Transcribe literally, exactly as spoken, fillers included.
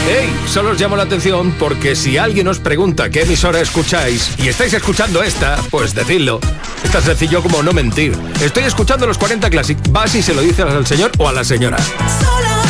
Hey, solo os llamo la atención porque si alguien os pregunta qué emisora escucháis y estáis escuchando esta, pues decidlo. Es tan sencillo como no mentir. Estoy escuchando los cuarenta Classic. Vas y se lo dices al señor o a la señora.